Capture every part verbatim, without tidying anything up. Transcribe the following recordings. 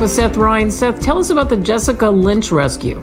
with Seth Ryan. Seth, tell us about the Jessica Lynch rescue.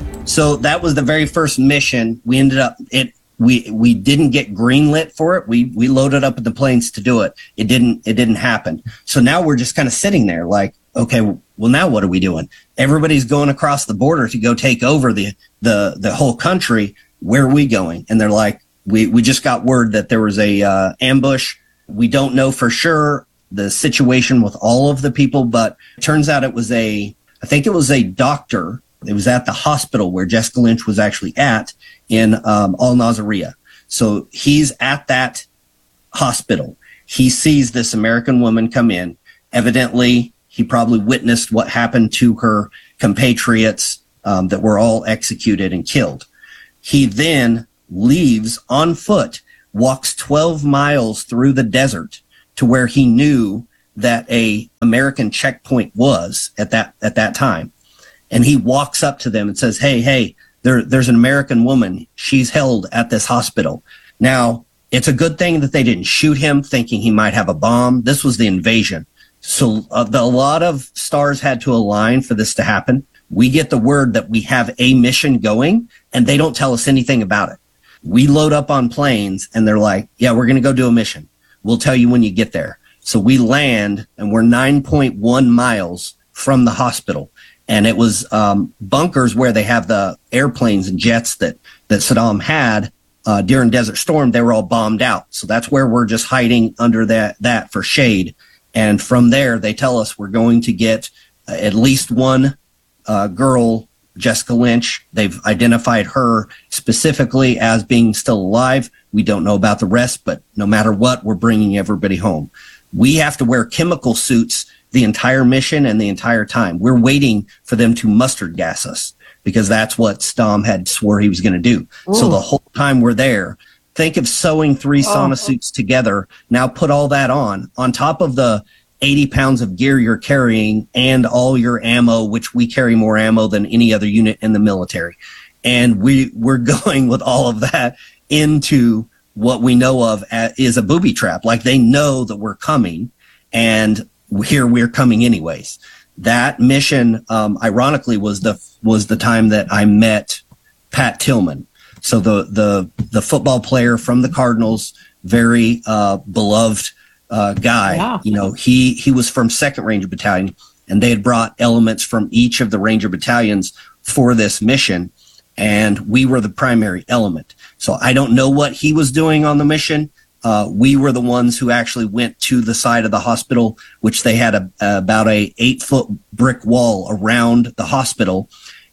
So that was the very first mission. We ended up it. We we didn't get greenlit for it. We we loaded up the planes to do it. It didn't it didn't happen. So now we're just kind of sitting there like, okay, well now what are we doing? Everybody's going across the border to go take over the the the whole country. Where are we going? And they're like, we we just got word that there was a uh, ambush. We don't know for sure the situation with all of the people, but it turns out it was a I think it was a doctor. It was at the hospital where Jessica Lynch was actually at in um, Al Nazariya. So he's at that hospital. He sees this American woman come in. Evidently, he probably witnessed what happened to her compatriots um, that were all executed and killed. He then leaves on foot, walks twelve miles through the desert to where he knew that a American checkpoint was at that at that time. And he walks up to them and says, hey, hey, there, there's an American woman. She's held at this hospital. Now, it's a good thing that they didn't shoot him thinking he might have a bomb. This was the invasion. So uh, the, a lot of stars had to align for this to happen. We get the word that we have a mission going, and they don't tell us anything about it. We load up on planes, and they're like, yeah, we're going to go do a mission. We'll tell you when you get there. So we land, and we're nine point one miles from the hospital. And it was um, bunkers where they have the airplanes and jets that, that Saddam had uh, during Desert Storm. They were all bombed out. So that's where we're just hiding under that, that for shade. And from there, they tell us we're going to get uh, at least one uh, girl, Jessica Lynch. They've identified her specifically as being still alive. We don't know about the rest, but no matter what, we're bringing everybody home. We have to wear chemical suits the entire mission and the entire time. We're waiting for them to mustard gas us because that's what Saddam had swore he was going to do. Ooh. So the whole time we're there, think of sewing three sauna oh. suits together. Now put all that on, on top of the eighty pounds of gear you're carrying and all your ammo, which we carry more ammo than any other unit in the military. And we, we're going with all of that into what we know of as, is a booby trap. Like they know that we're coming, and here we're coming anyways. That mission, um, ironically, was the was the time that I met Pat Tillman. So the the the football player from the Cardinals, very uh, beloved uh, guy. Yeah. You know, he he was from Second Ranger Battalion, and they had brought elements from each of the Ranger battalions for this mission, and we were the primary element. So I don't know what he was doing on the mission. Uh, we were the ones who actually went to the side of the hospital, which they had a, a, about a eight foot brick wall around the hospital.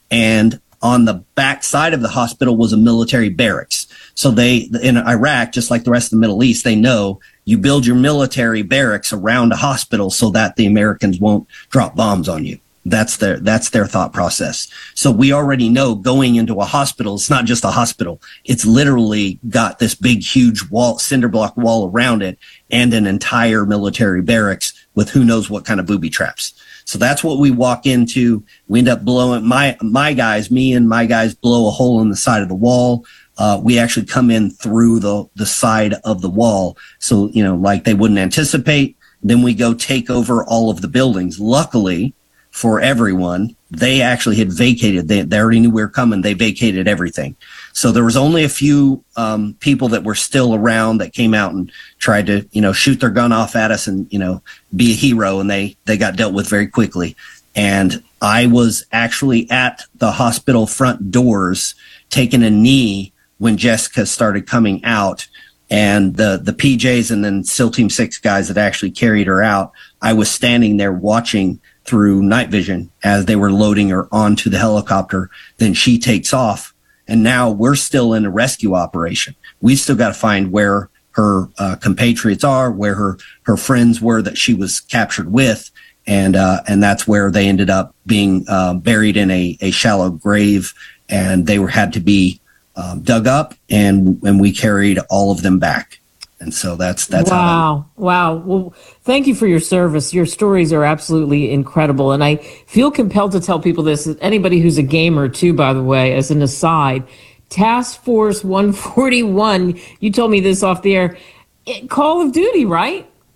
And on the back side of the hospital was a military barracks. So they, in Iraq, just like the rest of the Middle East, they know you build your military barracks around a hospital so that the Americans won't drop bombs on you. That's their, that's their thought process. So we already know going into a hospital, it's not just a hospital. It's literally got this big, huge wall, cinder block wall around it and an entire military barracks with who knows what kind of booby traps. So that's what we walk into. We end up blowing my, my guys, me and my guys blow a hole in the side of the wall. Uh, we actually come in through the, the side of the wall. So, you know, like they wouldn't anticipate. Then we go take over all of the buildings. Luckily, for everyone, they actually had vacated. They, they already knew we were coming. They vacated everything. So there was only a few um, people that were still around that came out and tried to, you know, shoot their gun off at us and, you know, be a hero. And they, they got dealt with very quickly. And I was actually at the hospital front doors taking a knee when Jessica started coming out. And the, the P Js and then SEAL Team six guys that actually carried her out, I was standing there watching through night vision as they were loading her onto the helicopter. Then she takes off, and now we're still in a rescue operation. We still got to find where her uh, compatriots are, where her, her friends were that she was captured with. And, uh, and that's where they ended up being, uh, buried in a, a shallow grave, and they were, had to be, um, dug up, and, and we carried all of them back. And so that's, that's wow. how. Wow. Well, thank you for your service. Your stories are absolutely incredible. And I feel compelled to tell people this, anybody who's a gamer too, by the way, as an aside, Task Force one forty-one, you told me this off the air, Call of Duty, right? Right.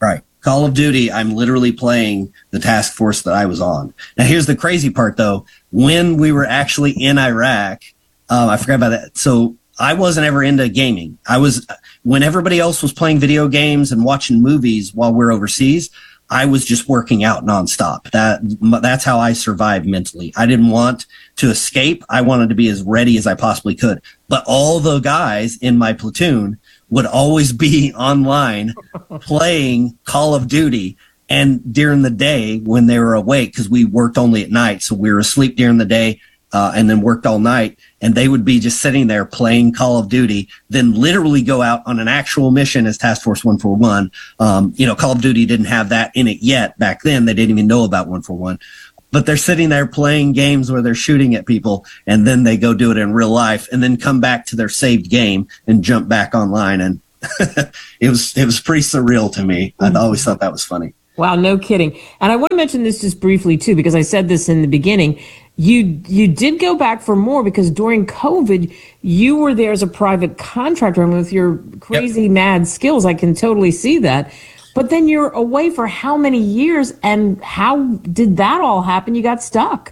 Call of Duty, I'm literally playing the task force that I was on. Now, here's the crazy part, though. When we were actually in Iraq, um, I forgot about that. So I wasn't ever into gaming. I was, when everybody else was playing video games and watching movies while we're overseas, I was just working out nonstop. That, that's how I survived mentally. I didn't want to escape. I wanted to be as ready as I possibly could. But all the guys in my platoon would always be online playing Call of Duty. And during the day when they were awake, because we worked only at night, so we were asleep during the day uh, and then worked all night, and they would be just sitting there playing Call of Duty, then literally go out on an actual mission as Task Force one forty-one. Um, you know, Call of Duty didn't have that in it yet. Back then, they didn't even know about one forty-one. But they're sitting there playing games where they're shooting at people, and then they go do it in real life, and then come back to their saved game and jump back online. And it was it was pretty surreal to me. I always thought that was funny. Wow, no kidding. And I want to mention this just briefly, too, because I said this in the beginning. You you did go back for more because during COVID, you were there as a private contractor, and with your crazy yep. mad skills, I can totally see that. But then you're away for how many years, and how did that all happen? You got stuck.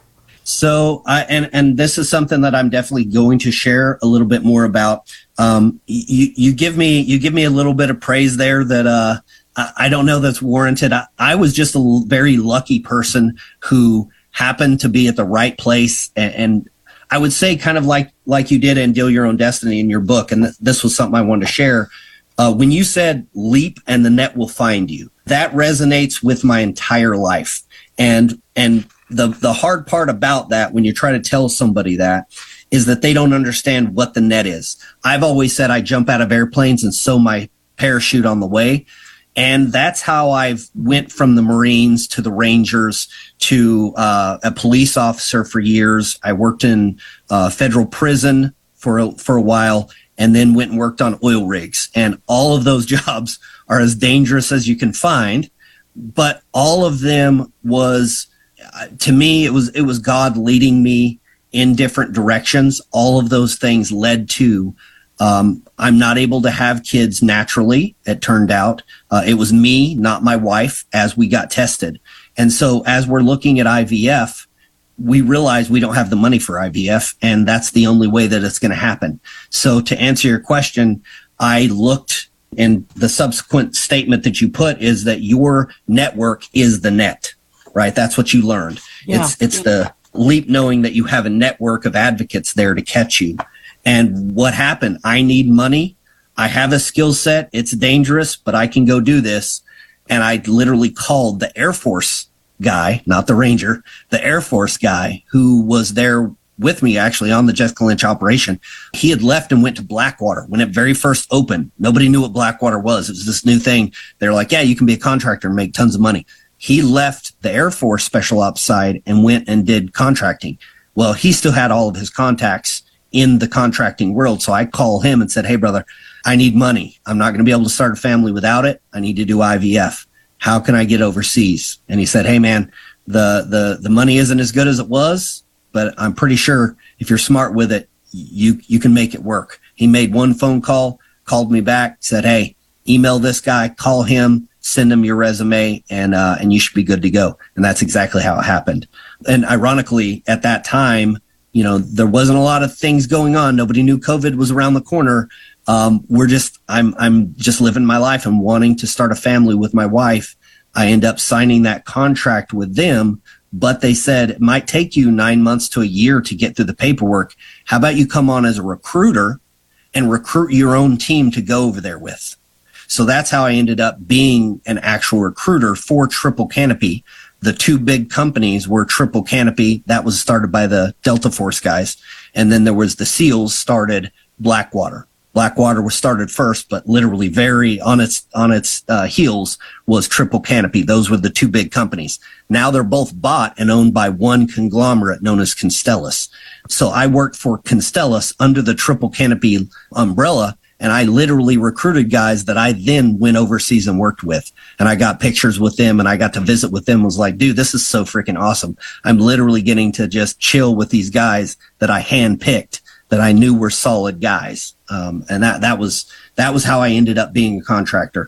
So, I, and and this is something that I'm definitely going to share a little bit more about. Um, you you give me you give me a little bit of praise there that uh I, I don't know that's warranted. I, I was just a l- very lucky person who happened to be at the right place, and, and I would say kind of like like you did in Deal Your Own Destiny in your book, and th- this was something I wanted to share. Uh, when you said leap and the net will find you, that resonates with my entire life. And and the the hard part about that, when you try to tell somebody that, is that they don't understand what the net is. I've always said I jump out of airplanes and sew my parachute on the way. And that's how I've went from the Marines to the Rangers to uh, a police officer for years. I worked in uh, federal prison for a, for a while, and then went and worked on oil rigs. And all of those jobs are as dangerous as you can find. But all of them was, uh, to me, it was it was God leading me in different directions. All of those things led to Um, I'm not able to have kids naturally, it turned out. Uh, it was me, not my wife, as we got tested. And so as we're looking at I V F, we realize we don't have the money for I V F, and that's the only way that it's going to happen. So to answer your question, I looked, and the subsequent statement that you put is that your network is the net, right? That's what you learned. Yeah. It's, it's the leap knowing that you have a network of advocates there to catch you. And what happened? I need money. I have a skill set. It's dangerous, but I can go do this. And I literally called the Air Force guy, not the Ranger, the Air Force guy who was there with me actually on the Jessica Lynch operation. He had left and went to Blackwater when it very first opened. Nobody knew what Blackwater was. It was this new thing. They're like, yeah, you can be a contractor and make tons of money. He left the Air Force Special Ops side and went and did contracting. Well, he still had all of his contacts in the contracting world. So I called him and said, hey, brother, I need money. I'm not going to be able to start a family without it. I need to do I V F. How can I get overseas? And he said, hey, man, the, the, the money isn't as good as it was, but I'm pretty sure if you're smart with it, you, you can make it work. He made one phone call, called me back, said, hey, email this guy, call him, send him your resume, and, uh, and you should be good to go. And that's exactly how it happened. And ironically, at that time, you know, there wasn't a lot of things going on. Nobody knew COVID was around the corner. Um, we're just, I'm, I'm just living my life and wanting to start a family with my wife. I end up signing that contract with them, but they said it might take you nine months to a year to get through the paperwork. How about you come on as a recruiter and recruit your own team to go over there with? So that's how I ended up being an actual recruiter for Triple Canopy. The two big companies were Triple Canopy, that was started by the Delta Force guys. And then there was the SEALs started Blackwater. Blackwater was started first, but literally very on its, on its uh, heels was Triple Canopy. Those were the two big companies. Now they're both bought and owned by one conglomerate known as Constellus. So I worked for Constellus under the Triple Canopy umbrella. And I literally recruited guys that I then went overseas and worked with. And I got pictures with them and I got to visit with them. Was like, dude, this is so freaking awesome. I'm literally getting to just chill with these guys that I handpicked, that I knew were solid guys. Um, and that, that was, that was how I ended up being a contractor.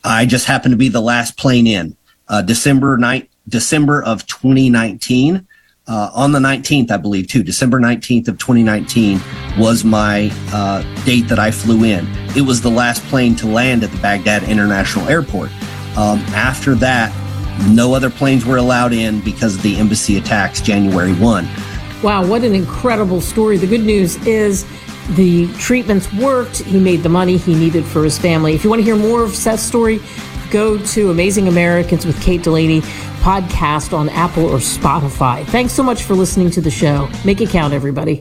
I just happened to be the last plane in. Uh, December night, December of twenty nineteen. Uh, on the nineteenth, I believe, too. December nineteenth of twenty nineteen was my uh, date that I flew in. It was the last plane to land at the Baghdad International Airport. Um, after that, no other planes were allowed in because of the embassy attacks January first. Wow, what an incredible story. The good news is the treatments worked. He made the money he needed for his family. If you want to hear more of Seth's story, go to Amazing Americans with Kate Delaney podcast on Apple or Spotify. Thanks so much for listening to the show. Make it count, everybody.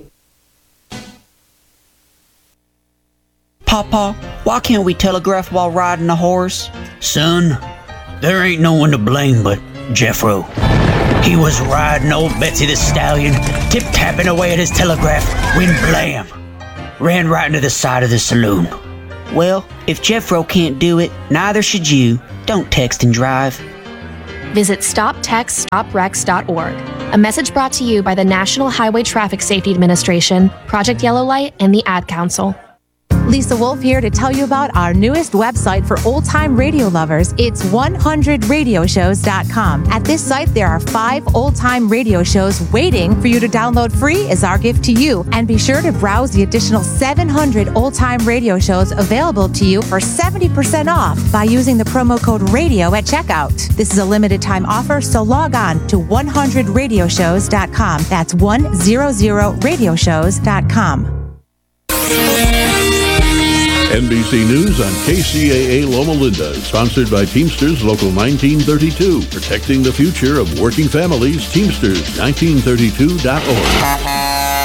Papa, why can't we telegraph while riding a horse? Son, there ain't no one to blame but Jeffro. He was riding old Betsy the Stallion, tip-tapping away at his telegraph, when blam, ran right into the side of the saloon. Well, if Jeffro can't do it, neither should you. Don't text and drive. Visit stop text stop wrecks dot org. A message brought to you by the National Highway Traffic Safety Administration, Project Yellow Light, and the Ad Council. Lisa Wolf here to tell you about our newest website for old-time radio lovers. It's one hundred radio shows dot com. At this site, there are five old-time radio shows waiting for you to download free as our gift to you. And be sure to browse the additional seven hundred old-time radio shows available to you for seventy percent off by using the promo code RADIO at checkout. This is a limited-time offer, so log on to one hundred radio shows dot com. That's one hundred radio shows dot com. N B C News on K C A A Loma Linda, sponsored by Teamsters Local nineteen thirty-two, protecting the future of working families. Teamsters nineteen thirty-two dot org.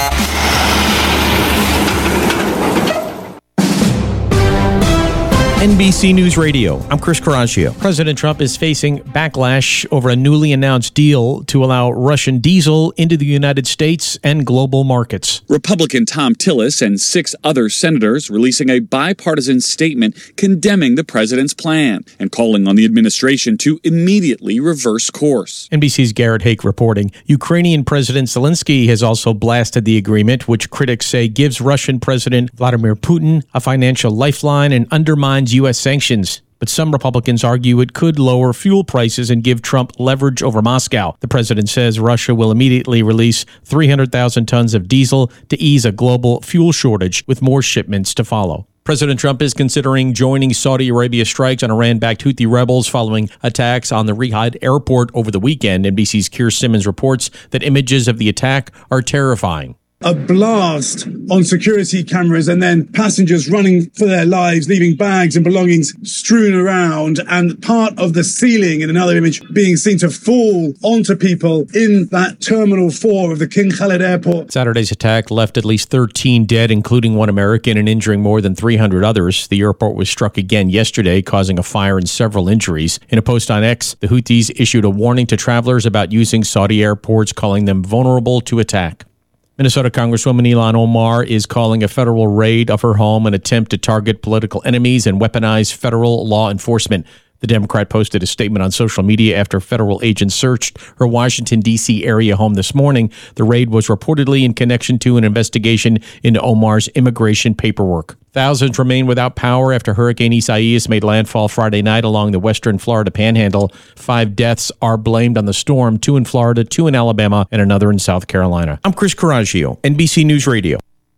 N B C News Radio. I'm Chris Coraggio. President Trump is facing backlash over a newly announced deal to allow Russian diesel into the United States and global markets. Republican Thom Tillis and six other senators releasing a bipartisan statement condemning the president's plan and calling on the administration to immediately reverse course. N B C's Garrett Hake reporting. Ukrainian President Zelensky has also blasted the agreement, which critics say gives Russian President Vladimir Putin a financial lifeline and undermines U S sanctions. But some Republicans argue it could lower fuel prices and give Trump leverage over Moscow. The president says Russia will immediately release three hundred thousand tons of diesel to ease a global fuel shortage, with more shipments to follow. President Trump is considering joining Saudi Arabia's strikes on Iran-backed Houthi rebels following attacks on the Riyadh airport over the weekend. N B C's Keir Simmons reports that images of the attack are terrifying. A blast on security cameras, and then passengers running for their lives, leaving bags and belongings strewn around, and part of the ceiling in another image being seen to fall onto people in that Terminal four of the King Khalid Airport. Saturday's attack left at least thirteen dead, including one American, and injuring more than three hundred others. The airport was struck again yesterday, causing a fire and several injuries. In a post on X, the Houthis issued a warning to travelers about using Saudi airports, calling them vulnerable to attack. Minnesota Congresswoman Ilhan Omar is calling a federal raid of her home an attempt to target political enemies and weaponize federal law enforcement. The Democrat posted a statement on social media after federal agents searched her Washington, D C area home this morning. The raid was reportedly in connection to an investigation into Omar's immigration paperwork. Thousands remain without power after Hurricane Isaias made landfall Friday night along the western Florida panhandle. Five deaths are blamed on the storm, two in Florida, two in Alabama, and another in South Carolina. I'm Chris Coraggio, N B C News Radio.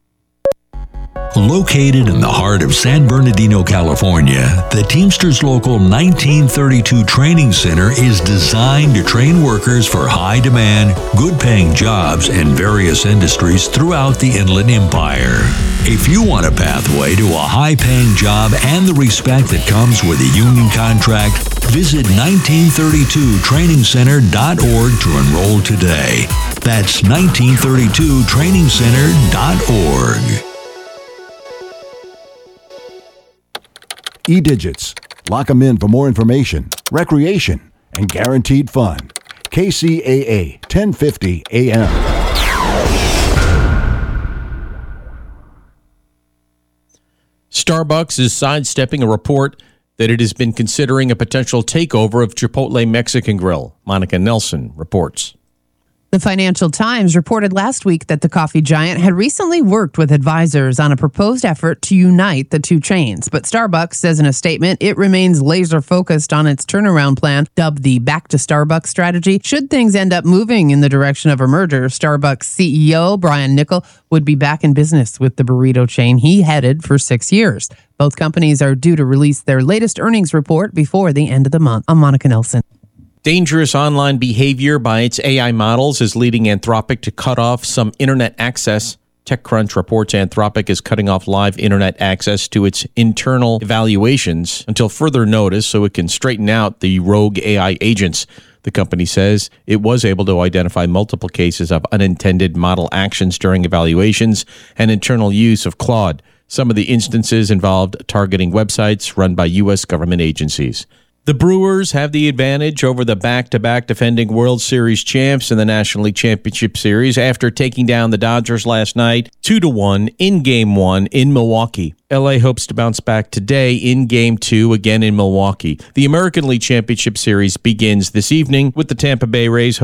Located in the heart of San Bernardino, California, the Teamsters Local nineteen thirty-two Training Center is designed to train workers for high-demand, good-paying jobs in various industries throughout the Inland Empire. If you want a pathway to a high-paying job and the respect that comes with a union contract, visit nineteen thirty-two training center dot org to enroll today. That's nineteen thirty-two training center dot org. E-Digits. Lock them in for more information, recreation, and guaranteed fun. K C A A, ten fifty A M. Starbucks is sidestepping a report that it has been considering a potential takeover of Chipotle Mexican Grill. Monica Nelson reports. The Financial Times reported last week that the coffee giant had recently worked with advisors on a proposed effort to unite the two chains. But Starbucks says in a statement it remains laser focused on its turnaround plan, dubbed the Back to Starbucks strategy. Should things end up moving in the direction of a merger, Starbucks C E O Brian Niccol would be back in business with the burrito chain he headed for six years. Both companies are due to release their latest earnings report before the end of the month. I'm Monica Nelson. Dangerous online behavior by its A I models is leading Anthropic to cut off some internet access. TechCrunch reports Anthropic is cutting off live internet access to its internal evaluations until further notice so it can straighten out the rogue A I agents. The company says it was able to identify multiple cases of unintended model actions during evaluations and internal use of Claude. Some of the instances involved targeting websites run by U S government agencies. The Brewers have the advantage over the back-to-back defending World Series champs in the National League Championship Series after taking down the Dodgers last night two to one in Game one in Milwaukee. L A hopes to bounce back today in Game two again in Milwaukee. The American League Championship Series begins this evening with the Tampa Bay Rays